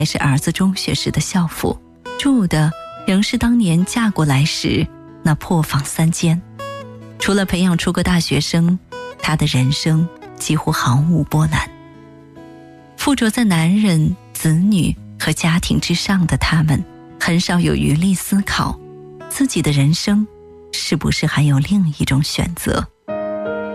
还是儿子中学时的校服，住的仍是当年嫁过来时那破房3间。除了培养出个大学生，她的人生几乎毫无波澜。附着在男人、子女和家庭之上的他们，很少有余力思考自己的人生是不是还有另一种选择。